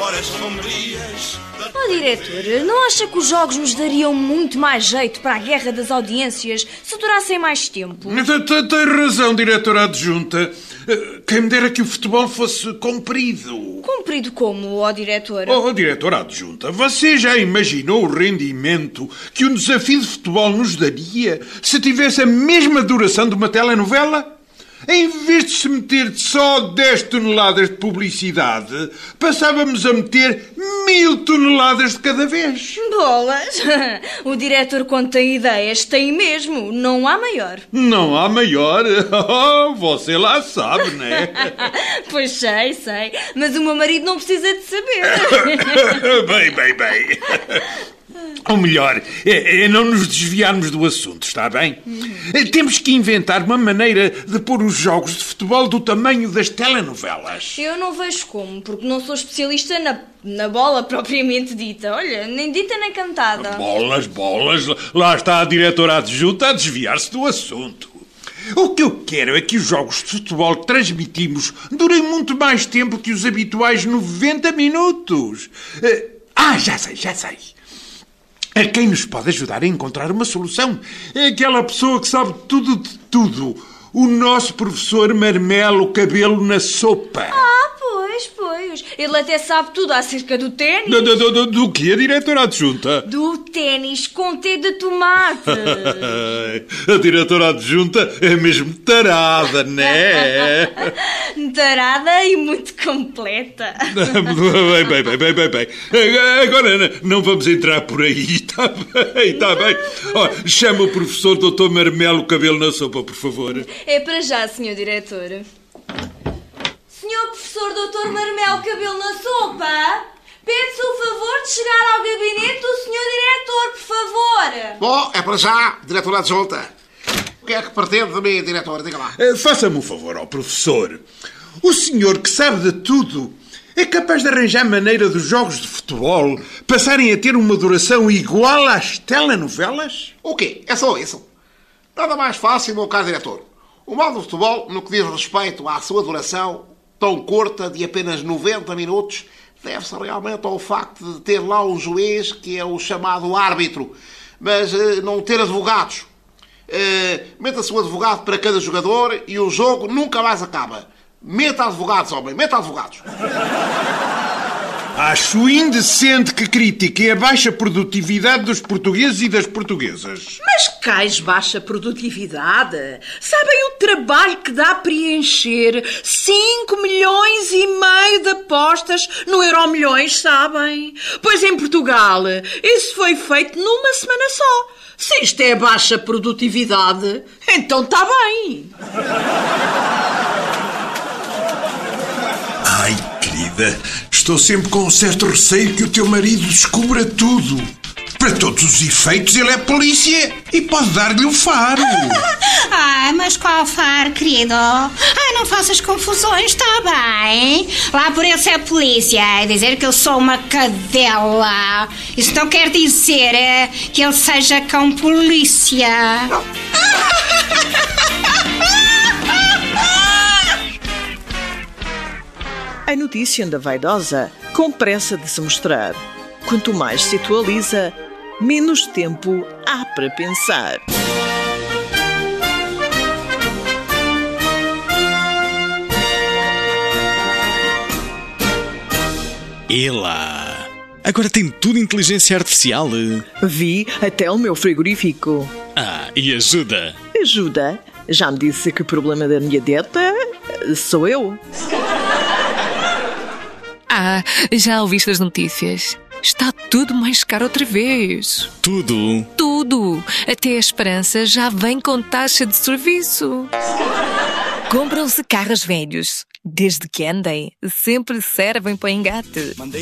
fora as sombrias. Ó diretor, não acha que os jogos nos dariam muito mais jeito para a guerra das audiências se durassem mais tempo? Tem razão, diretora adjunta. Quem me dera que o futebol fosse comprido. Comprido como, ó diretor? Oh, diretora adjunta, você já imaginou o rendimento que um desafio de futebol nos daria se tivesse a mesma duração de uma telenovela? Em vez de se meter só 10 toneladas de publicidade, passávamos a meter 1000 toneladas de cada vez. Bolas! O diretor, quando tem ideias, tem mesmo. Não há maior. Não há maior? Oh, você lá sabe, não é? Pois sei. Mas o meu marido não precisa de saber. Bem. O melhor é não nos desviarmos do assunto, está bem? Temos que inventar uma maneira de pôr os jogos de futebol do tamanho das telenovelas. Eu não vejo como, porque não sou especialista na bola propriamente dita. Olha, nem dita nem cantada. Bolas. Lá está a diretora adjunta a desviar-se do assunto. O que eu quero é que os jogos de futebol que transmitimos durem muito mais tempo que os habituais 90 minutos. Já sei. A quem nos pode ajudar a encontrar uma solução é aquela pessoa que sabe tudo de tudo. O nosso professor Marmelo Cabelo na Sopa. Pois. Ele até sabe tudo acerca do ténis. Do que a diretora adjunta? Do ténis com T de tomate. A diretora adjunta é mesmo tarada, não é? Tarada e muito completa. Bem. Agora não vamos entrar por aí, está bem. Chama o professor Dr. Marmelo Cabelo na Sopa, por favor. É para já, senhor diretor. Senhor professor Dr. Marmelo Cabelo na Sopa, pede-se o favor de chegar ao gabinete do senhor diretor, por favor. Bom, é para já, diretora adjunta. O que é que pretende de mim, diretor? Diga lá. Faça-me um favor ao professor. O senhor que sabe de tudo é capaz de arranjar maneira dos jogos de futebol passarem a ter uma duração igual às telenovelas? O quê? É só isso? Nada mais fácil, meu caro diretor. O mal do futebol, no que diz respeito à sua duração tão curta de apenas 90 minutos, deve-se realmente ao facto de ter lá um juiz que é o chamado árbitro, mas não ter advogados. Meta-se um advogado para cada jogador e o jogo nunca mais acaba. Meta advogados, homem, meta advogados. Acho indecente que critiquem a baixa produtividade dos portugueses e das portuguesas. Mas cais baixa produtividade? Sabem o trabalho que dá a preencher 5,5 milhões de apostas no Euromilhões, sabem? Pois em Portugal isso foi feito numa semana só. Se isto é baixa produtividade, então está bem. Ai, querida, estou sempre com um certo receio que o teu marido descubra tudo. Para todos os efeitos, ele é polícia e pode dar-lhe um faro. Mas qual faro, querido? Não faças confusões, está bem? Lá por ele ser polícia, é dizer que eu sou uma cadela. Isso não quer dizer que ele seja cão polícia. A notícia anda vaidosa, com pressa de se mostrar. Quanto mais se atualiza, menos tempo há para pensar. Ela! Agora tem tudo inteligência artificial. Vi até o meu frigorífico. E ajuda? Ajuda? Já me disse que o problema da minha dieta sou eu. Já ouviste as notícias? Está tudo mais caro outra vez. Tudo? Tudo! Até a Esperança já vem com taxa de serviço. Compram-se carros velhos. Desde que andem, sempre servem para engate.